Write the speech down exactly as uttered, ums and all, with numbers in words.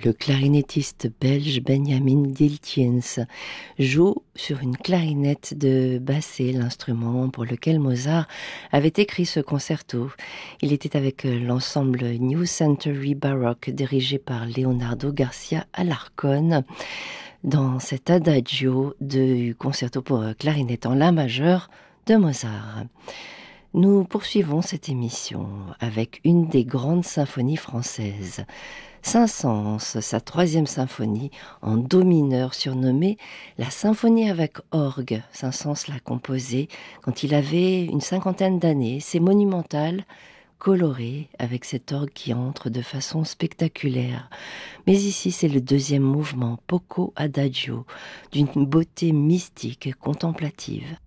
Le clarinettiste belge Benjamin Diltjens joue sur une clarinette de Basset, l'instrument pour lequel Mozart avait écrit ce concerto. Il était avec l'ensemble New Century Baroque dirigé par Leonardo Garcia Alarcón dans cet adagio du concerto pour clarinette en la majeur de Mozart. Nous poursuivons cette émission avec une des grandes symphonies françaises. Saint-Saëns, sa troisième symphonie en do mineur surnommée la symphonie avec orgue. Saint-Saëns l'a composée quand il avait une cinquantaine d'années. C'est monumental, coloré, avec cet orgue qui entre de façon spectaculaire. Mais ici, c'est le deuxième mouvement, Poco Adagio, d'une beauté mystique, contemplative.